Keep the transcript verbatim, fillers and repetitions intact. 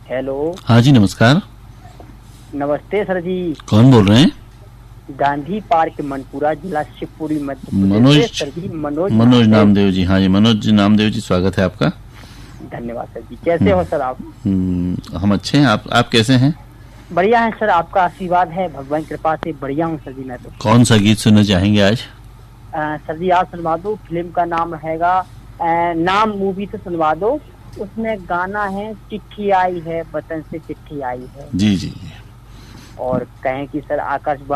Hello. हाँ जी, नमस्कार। नमस्ते सर जी। कौन बोल रहे हैं? गांधी पार्क मनपुरा, जिला शिवपुरी, मध्य मनोज प्रदेश से सर जी। मनोज मनोज नामदेव। नामदेव जी। हाँ जी, मनोज नामदेव जी, स्वागत है आपका। धन्यवाद सर जी। कैसे हो सर आप? हम्म, हम अच्छे हैं। आप आप कैसे हैं? बढ़िया है सर, आपका आशीर्वाद है, भगवान की कृपा से बढ़िया हूँ सर जी मैं तो। कौन सा गीत सुनना चाहेंगे आज? आ, सर जी आप सुनवा दो, फिल्म का नाम रहेगा आ, नाम मूवी से सुनवा दो। उसमें गाना है चिट्ठी आई है वतन से चिट्ठी आई है। जी जी। और कहें कि सर आकाशवाणी